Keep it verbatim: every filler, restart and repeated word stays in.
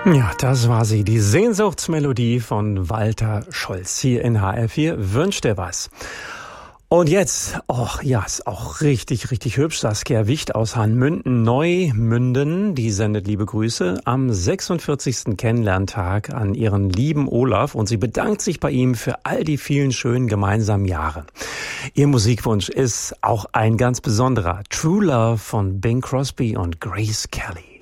Ja, das war sie, die Sehnsuchtsmelodie von Walter Scholz hier in H R vier. Wünscht dir was? Und jetzt, oh ja, ist auch richtig, richtig hübsch. Saskia Wicht aus Hanmünden, Neumünden, die sendet liebe Grüße am sechsundvierzigsten Kennenlerntag an ihren lieben Olaf und sie bedankt sich bei ihm für all die vielen schönen gemeinsamen Jahre. Ihr Musikwunsch ist auch ein ganz besonderer. True Love von Bing Crosby und Grace Kelly.